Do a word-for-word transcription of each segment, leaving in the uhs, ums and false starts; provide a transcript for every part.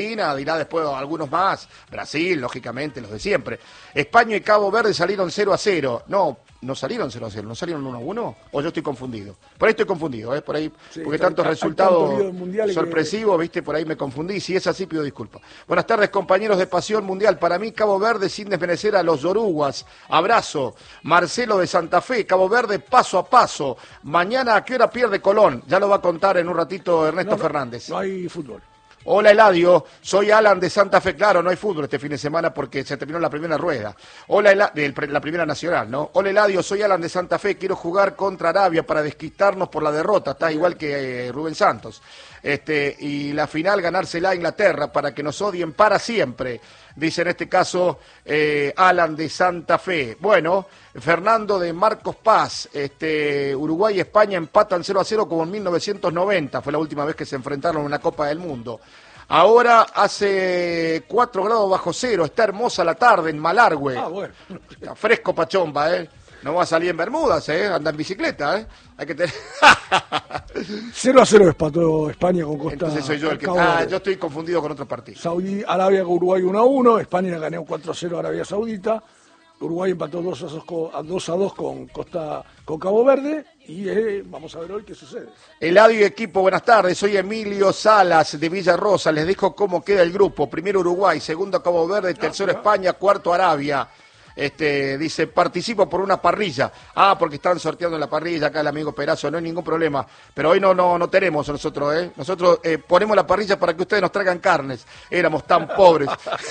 dirá después algunos más, Brasil, lógicamente, los de siempre. España y Cabo Verde salieron cero a cero. No, no salieron cero a cero, ¿no salieron uno a uno? ¿O yo estoy confundido? Por ahí estoy confundido, ¿eh? Por ahí, sí, porque tantos resultados sorpresivos, que... ¿viste? Por ahí me confundí. Si es así, pido disculpas. Buenas tardes, compañeros de Pasión Mundial. Para mí, Cabo Verde, sin desmerecer a los yoruguas. Abrazo. Marcelo de Santa Fe, Cabo Verde, paso a paso. Mañana, ¿a qué hora pierde Colón? Ya lo va a contar en un ratito Ernesto no, no, Fernández. No hay fútbol. Hola Eladio, soy Alan de Santa Fe. Claro, no hay fútbol este fin de semana porque se terminó la primera rueda. Hola Eladio, la primera nacional, ¿no? Hola Eladio, soy Alan de Santa Fe. Quiero jugar contra Arabia para desquitarnos por la derrota. Está igual que eh, Rubén Santos. Este, y la final ganársela a Inglaterra para que nos odien para siempre. Dice en este caso eh, Alan de Santa Fe. Bueno, Fernando de Marcos Paz, este, Uruguay y España empatan cero a cero como en mil novecientos noventa, fue la última vez que se enfrentaron en una Copa del Mundo. Ahora hace cuatro grados bajo cero, está hermosa la tarde en Malargüe. Ah, bueno. Está fresco Pachomba, ¿eh? No va a salir en Bermudas, ¿eh? Anda en bicicleta, ¿eh? Hay que tener... cero a cero empató España con Costa. Entonces soy yo el que... Ah, yo estoy confundido con otro partido. Saudí, Arabia con Uruguay uno a uno, España ganó cuatro a cero a Arabia Saudita, Uruguay empató dos a dos con Costa, con Cabo Verde, y eh, vamos a ver hoy qué sucede. Eladio y equipo, buenas tardes, soy Emilio Salas de Villarrosa, les dejo cómo queda el grupo. Primero Uruguay, segundo Cabo Verde, tercero España, cuarto Arabia. Este, dice, participo por una parrilla. Ah, porque están sorteando la parrilla acá el amigo Perazo, no hay ningún problema. Pero hoy no no no tenemos nosotros, ¿eh? Nosotros eh, ponemos la parrilla para que ustedes nos traigan carnes. Éramos tan pobres.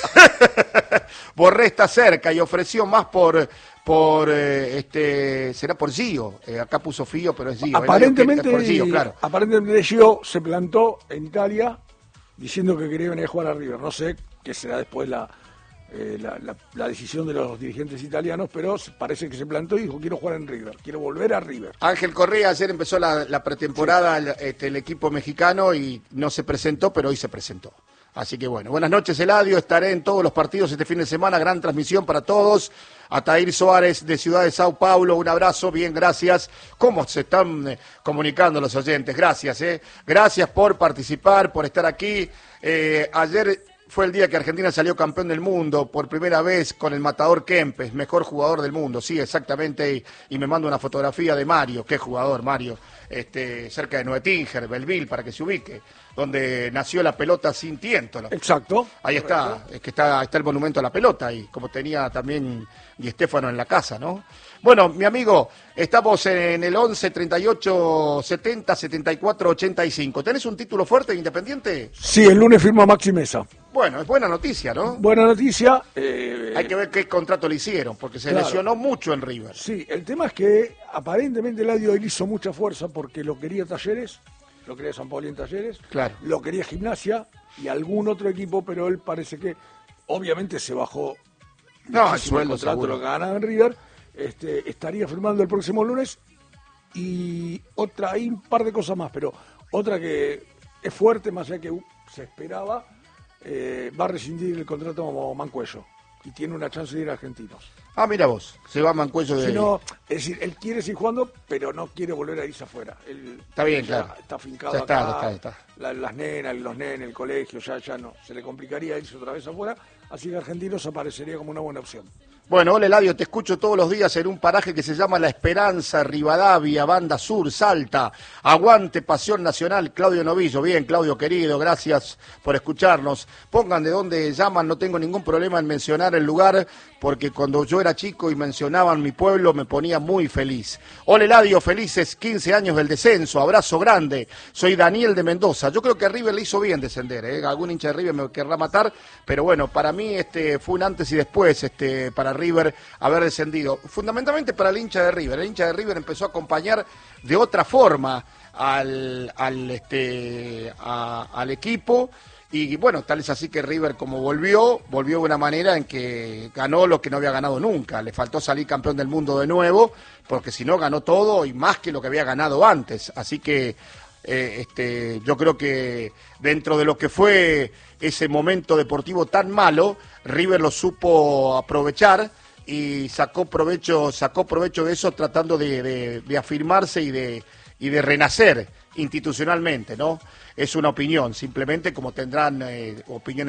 Borré está cerca y ofreció más por... por eh, este será por Gio, eh, acá puso Fío, pero es Gio. Aparentemente, por Gio, claro. Aparentemente Gio se plantó en Italia diciendo que quería venir a jugar a River. No sé qué será después la... Eh, la, la, la decisión de los dirigentes italianos, pero parece que se plantó y dijo, quiero jugar en River, quiero volver a River. Ángel Correa, ayer empezó la, la pretemporada, sí. el, este, el equipo mexicano y no se presentó, pero hoy se presentó. Así que bueno, buenas noches Eladio, estaré en todos los partidos este fin de semana, gran transmisión para todos. Atair Suárez de Ciudad de Sao Paulo, un abrazo, bien, gracias. ¿Cómo se están eh, comunicando los oyentes? Gracias, eh. Gracias por participar, por estar aquí. Eh, ayer... Fue el día que Argentina salió campeón del mundo por primera vez con el matador Kempes, mejor jugador del mundo, sí, exactamente, y, y me manda una fotografía de Mario, qué jugador Mario, este, cerca de Nuetinger, Belleville, para que se ubique, donde nació la pelota sin tiento. ¿No? Exacto. Ahí está, correcto. Es que está, está el monumento a la pelota ahí, como tenía también Di Stéfano en la casa, ¿no? Bueno, mi amigo, estamos en el once, treinta y ocho, setenta, setenta y cuatro, ochenta y cinco. ¿Tenés un título fuerte de Independiente? Sí, el lunes firma Maxi Mesa. Bueno, es buena noticia, ¿no? Buena noticia. Eh, Hay que ver qué contrato le hicieron, porque se claro. lesionó mucho en River. Sí, el tema es que aparentemente Eladio él hizo mucha fuerza porque lo quería Talleres, lo quería San Paolo en Talleres, claro. lo quería Gimnasia y algún otro equipo, pero él parece que obviamente se bajó no, el sueldo, contrato seguro. Lo que ganaba en River. Este, estaría firmando el próximo lunes y otra, hay un par de cosas más, pero otra que es fuerte, más allá que se esperaba, eh, va a rescindir el contrato como Mancuello y tiene una chance de ir a Argentinos. Ah, mira vos, se va Mancuello de... Si no, es decir, él quiere seguir jugando, pero no quiere volver a irse afuera. Él está bien, claro. Está afincado ya está, acá, está, está. La, las nenas, los nenes, el colegio, ya, ya no. Se le complicaría irse otra vez afuera, así que Argentinos aparecería como una buena opción. Bueno, hola Eladio, te escucho todos los días en un paraje que se llama La Esperanza, Rivadavia, Banda Sur, Salta. Aguante, Pasión Nacional, Claudio Novillo. Bien, Claudio querido, gracias por escucharnos. Pongan de dónde llaman, no tengo ningún problema en mencionar el lugar, porque cuando yo era chico y mencionaban mi pueblo me ponía muy feliz. Hola Eladio, felices quince años del descenso, abrazo grande. Soy Daniel de Mendoza. Yo creo que a River le hizo bien descender, ¿eh? Algún hincha de River me querrá matar, pero bueno, para mí este fue un antes y después este para River haber descendido, fundamentalmente para el hincha de River. El hincha de River empezó a acompañar de otra forma al, al, este, a, al equipo y bueno, tal es así que River como volvió, volvió de una manera en que ganó lo que no había ganado nunca, le faltó salir campeón del mundo de nuevo, porque si no ganó todo y más que lo que había ganado antes, así que eh, este, yo creo que dentro de lo que fue ese momento deportivo tan malo, River lo supo aprovechar y sacó provecho, sacó provecho de eso tratando de, de, de afirmarse y de, y de renacer institucionalmente, ¿no? es una opinión, simplemente como tendrán eh, opiniones